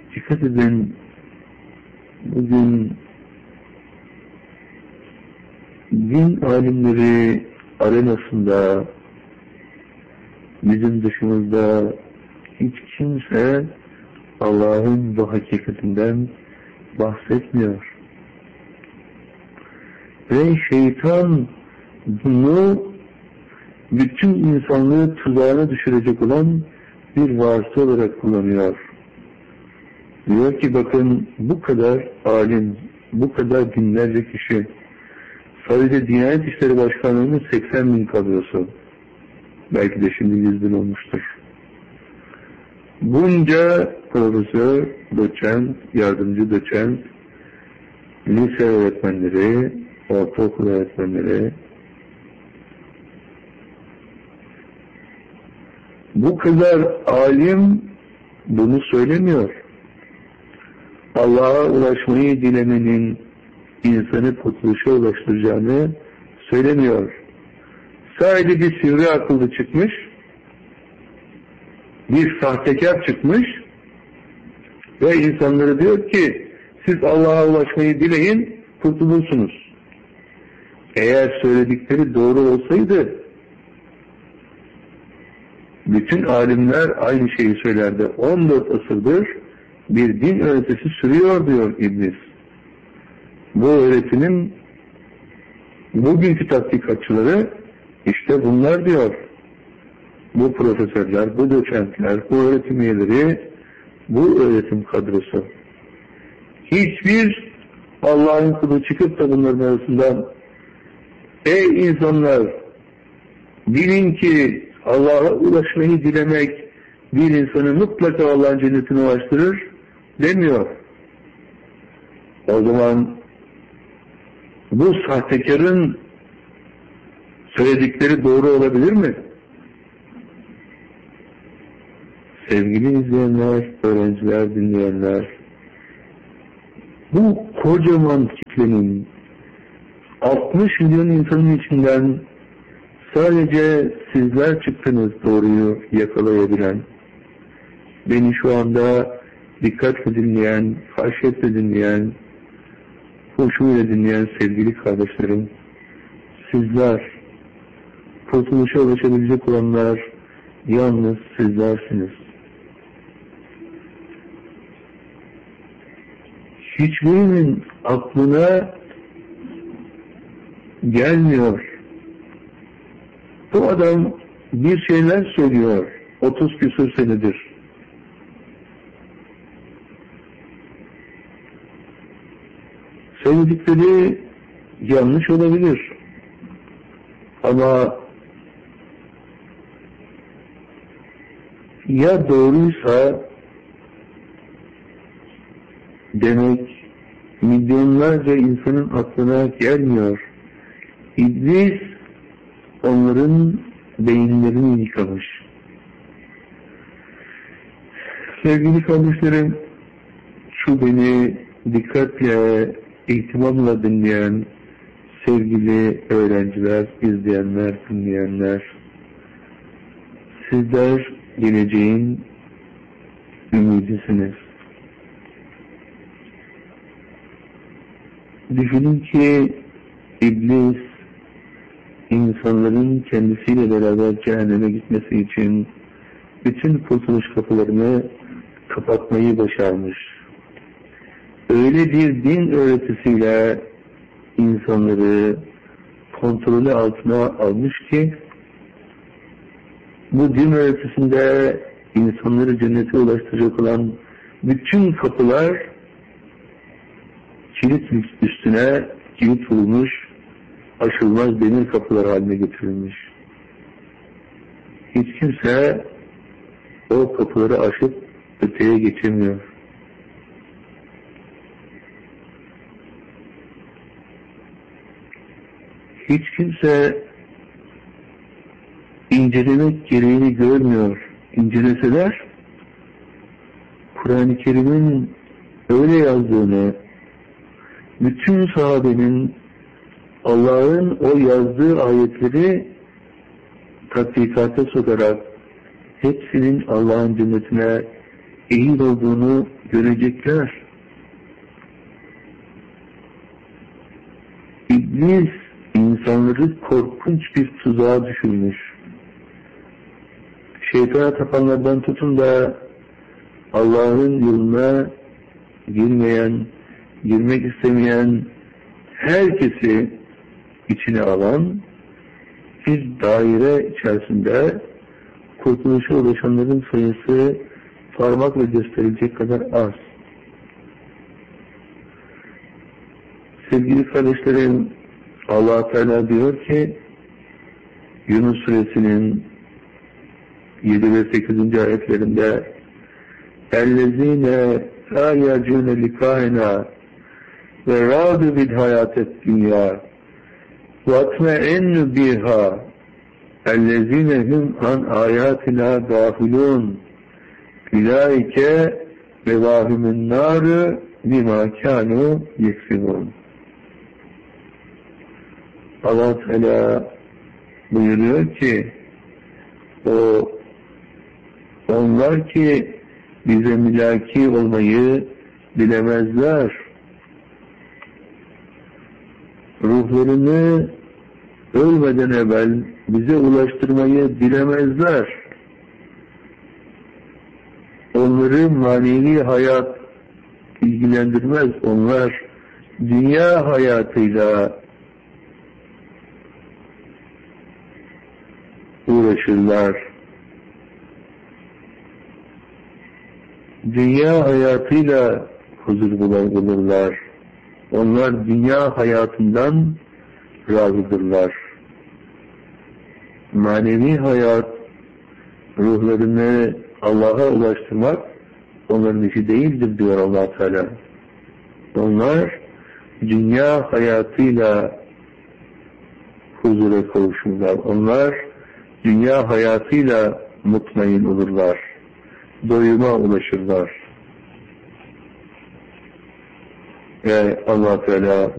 Dikkat edin, bugün din alimleri arenasında bizim dışımızda hiç kimse Allah'ın bu hakikatinden bahsetmiyor. Ve şeytan bunu bütün insanlığı tuzağına düşürecek olan bir vasıta olarak kullanıyor. Diyor ki bakın bu kadar alim, bu kadar binlerce kişi, sadece Diyanet İşleri Başkanlığı'nın 80 bin kadrosu, belki de şimdi 100 bin olmuştur. Bunca profesör, doçent, yardımcı doçent, lise öğretmenleri, ortaokul öğretmenleri, bu kadar alim bunu söylemiyor. Allah'a ulaşmayı dilemenin insanı kurtuluşa ulaştıracağını söylemiyor. Sadece bir sivri akıllı çıkmış, bir sahtekar çıkmış ve insanlara diyor ki siz Allah'a ulaşmayı dileyin, kurtulursunuz. Eğer söyledikleri doğru olsaydı bütün alimler aynı şeyi söylerdi. 14 asırdır bir din öğretisi sürüyor diyor İblis. Bu öğretinin bugünkü tatbikatçıları işte bunlar diyor. Bu profesörler, bu doçentler, bu öğretim üyeleri, bu öğretim kadrosu. Hiçbir Allah'ın kulu çıkıp da bunların arasından ey insanlar bilin ki Allah'a ulaşmayı dilemek bir insanı mutlaka Allah'ın cennetine ulaştırır demiyor. O zaman bu sahtekarın söyledikleri doğru olabilir mi? Sevgili izleyenler, öğrenciler, dinleyenler, bu kocaman kitlenin 60 milyon insanın içinden sadece sizler çıktınız doğruyu yakalayabilen, beni şu anda dikkatle dinleyen, haşyetle dinleyen, hoşuyla dinleyen sevgili kardeşlerim, sizler, kurtuluşa ulaşabilecek olanlar yalnız sizlersiniz. Hiçbirinin aklına gelmiyor. Bu adam bir şeyler söylüyor 30 küsur senedir. Söyledikleri yanlış olabilir. Ama ya doğruysa demek milyonlarca insanın aklına gelmiyor. İblis onların beyinlerini yıkamış. Sevgili kardeşlerim, şu beni dikkatle, ihtimamla dinleyen sevgili öğrenciler, izleyenler, dinleyenler, sizler geleceğin ümidisiniz. Düşünün ki İblis insanların kendisiyle beraber cehenneme gitmesi için bütün kurtuluş kapılarını kapatmayı başarmış. Öyle bir din öğretisiyle insanları kontrolü altına almış ki bu din öğretisinde insanları cennete ulaştıracak olan bütün kapılar kilit üstüne kilit vurulmuş, aşılmaz demir kapılar haline getirilmiş. Hiç kimse o kapıları aşıp öteye geçemiyor. Hiç kimse incelemek gereğini görmüyor. İnceleseler Kur'an-ı Kerim'in öyle yazdığını, bütün sahabenin Allah'ın o yazdığı ayetleri tatbikata sokarak hepsinin Allah'ın cennetine ehil olduğunu görecekler. İblis insanları korkunç bir tuzağa düşürmüş. Şeytana tapanlardan tutun da Allah'ın yoluna girmek istemeyen herkesi içine alan bir daire içerisinde kurtuluşa ulaşanların sayısı parmakla gösterilecek kadar az. Sevgili kardeşlerim, Allah Teala diyor ki Yunus suresinin 7 ve 8. ayetlerinde اَلَّذ۪ينَ لَا يَرْجُونَ لِقَاءَنَا وَرَاضُوا بِالْحَيَاةِ الدُّنْيَا وَاطْمَئَنُّوا بِهَا اَلَّذ۪ينَ هُمْ عَنْ آيَاتِنَا غَافِلُونَ اُولَٰئِكَ مَوَاهُمُ النَّارِ بِمَا كَانُوا يَكْسِبُونَ. Allah Teala buyuruyor ki onlar ki bize mülaki olmayı bilemezler, ruhlarını ölmeden evvel bize ulaştırmayı bilemezler. Onları manevi hayat ilgilendirmez. Onlar dünya hayatıyla uğraşırlar. Dünya hayatıyla huzur bulurlar. Onlar dünya hayatından razıdırlar. Manevi hayat, ruhlarını Allah'a ulaştırmak onların işi değildir diyor Allah Teala. Onlar dünya hayatıyla huzura kavuşurlar. Onlar dünya hayatıyla mutmain olurlar. Doyuma ulaşırlar. Ve Allah Teala